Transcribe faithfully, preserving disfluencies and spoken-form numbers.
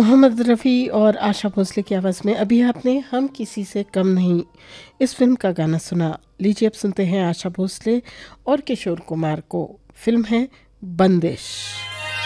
मोहम्मद रफ़ी और आशा भोसले की आवाज़ में अभी आपने हम किसी से कम नहीं इस फिल्म का गाना सुना। लीजिए अब सुनते हैं आशा भोसले और किशोर कुमार को। फिल्म है बंदिश।